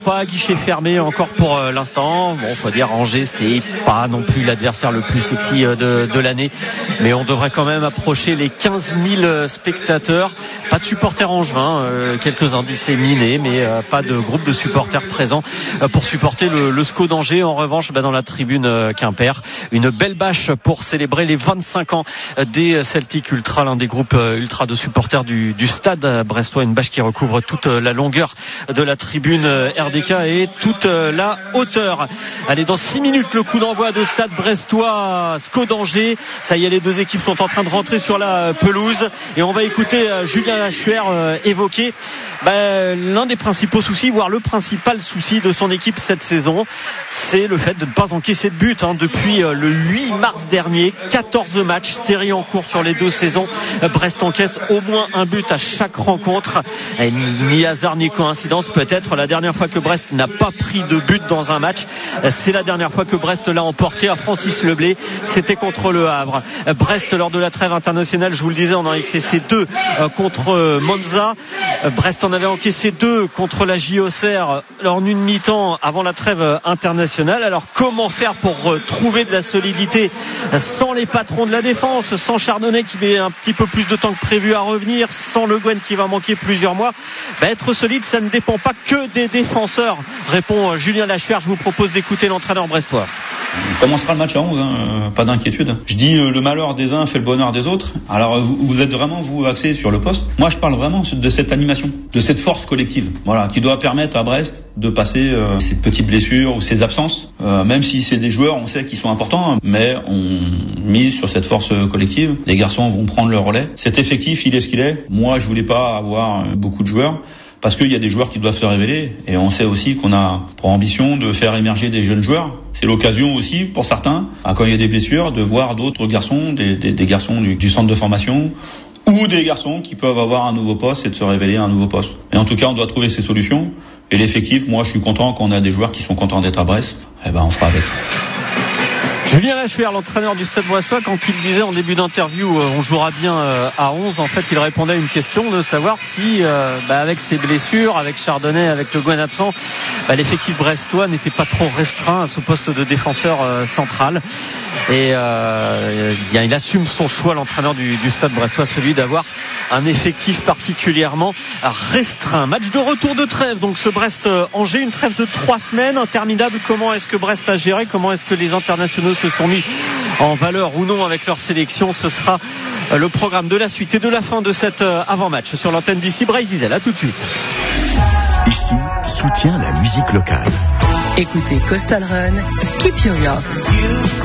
Pas à guichet fermé encore pour l'instant. Bon, faut dire Angers, c'est pas non plus l'adversaire le plus sexy de l'année, mais on devrait quand même approcher les 15 000 spectateurs. Pas de supporters angevins, quelques indices éminés, mais pas de groupe de supporters présents pour supporter le SCO d'Angers. En revanche, dans la tribune Quimper, une belle bâche pour célébrer les 25 ans des Celtic Ultra, l'un des groupes ultra de supporters du stade brestois. Une bâche qui recouvre toute la longueur de la tribune RDK et toute la hauteur. Allez, dans 6 minutes, le coup d'envoi de stade brestois SCO d'Angers. Ça y est, les deux équipes sont en train de rentrer sur la pelouse et on va écouter Julien Lachuer évoquer l'un des principaux soucis, voire le principal souci de son équipe cette saison, c'est le fait de ne pas encaisser de but depuis le 8 mars dernier. 14 matchs, série en cours sur les 2 saisons. Brest encaisse au moins un but à chaque rencontre. Et ni hasard ni coïncidence, peut-être la dernière fois que Brest n'a pas pris de but dans un match, c'est la dernière fois que Brest l'a emporté à Francis Leblay, c'était contre le Havre. Brest, lors de la trêve internationale, je vous le disais, on a encaissé 2 contre Monza. Brest en avait encaissé 2 contre la JOCR en une mi-temps avant la trêve internationale. Alors comment faire pour trouver de la solidité sans les patrons de la défense, sans Chardonnay qui met un petit peu plus de temps que prévu à revenir, sans Le Guen qui va manquer plusieurs mois? Être solide, ça ne dépend pas que des défenseurs, répond Julien Lachuer. Je vous propose d'écouter l'entraîneur brestois. On commencera le match à 11, pas d'inquiétude. Je dis le malheur des uns fait le bonheur des autres. Alors vous êtes vraiment vous axé sur le poste. Moi je parle vraiment de cette animation, de cette force collective, voilà, qui doit permettre à Brest de passer ces petites blessures ou ces absences, même si c'est des joueurs, on sait qu'ils sont importants, mais on mise sur cette force collective. Les garçons vont prendre le relais. Cet effectif, il est ce qu'il est. Moi je voulais pas avoir beaucoup de joueurs, parce qu'il y a des joueurs qui doivent se révéler, et on sait aussi qu'on a pour ambition de faire émerger des jeunes joueurs. C'est l'occasion aussi pour certains, quand il y a des blessures, de voir d'autres garçons, des garçons du centre de formation, ou des garçons qui peuvent avoir un nouveau poste et de se révéler un nouveau poste. Et en tout cas, on doit trouver ces solutions. Et l'effectif, moi je suis content qu'on a des joueurs qui sont contents d'être à Brest. On fera avec. Julien Lachuer, l'entraîneur du Stade brestois, quand il disait en début d'interview on jouera bien à 11, en fait il répondait à une question de savoir si avec ses blessures, avec Chardonnay, avec Le Guen absent, l'effectif brestois n'était pas trop restreint à ce poste de défenseur central. Et il assume son choix, l'entraîneur du Stade brestois, celui d'avoir un effectif particulièrement restreint. Match de retour de trêve, donc ce Brest-Angers, une trêve de 3 semaines interminable. Comment est-ce que Brest a géré? Comment est-ce que les internationaux se sont mis en valeur ou non avec leur sélection? Ce sera le programme de la suite et de la fin de cet avant-match sur l'antenne d'ici Brésil. À tout de suite. Ici, soutient la musique locale. Écoutez Coastal Run, Keep Your Love.